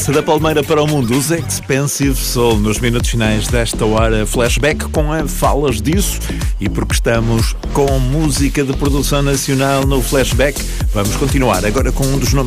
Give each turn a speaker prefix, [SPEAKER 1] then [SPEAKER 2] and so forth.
[SPEAKER 1] Da Palmeira para o Mundo, os Expensive Soul, nos minutos finais desta hora, flashback com a Falas Disso, e porque estamos com música de produção nacional no flashback, vamos continuar agora com um dos nomes